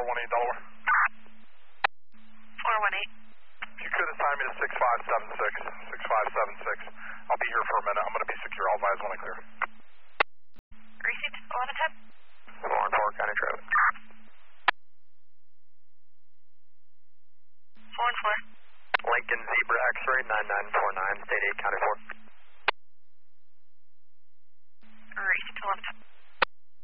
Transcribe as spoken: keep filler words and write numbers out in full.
one eight Delaware. four one eight. If you could assign me to six five seven six, six five seven six. I'll be here for a minute. I'm going to be secure. I'll advise when I clear. Received eleven ten. four one four, county traffic. four one four. Lincoln Zebra X-ray nine nine four nine, state eight, county four.